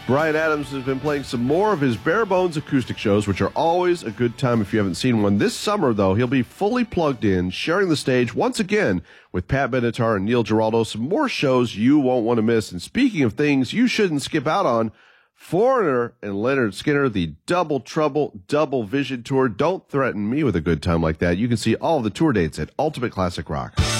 Bryan Adams has been playing some more of his bare bones acoustic shows, which are always a good time if you haven't seen one. This summer, though, he'll be fully plugged in, sharing the stage once again with Pat Benatar and Neil Giraldo. Some more shows you won't want to miss. And speaking of things you shouldn't skip out on, Foreigner and Leonard Skinner, the Double Trouble, Double Vision Tour. Don't threaten me with a good time like that. You can see all of the tour dates at Ultimate Classic Rock.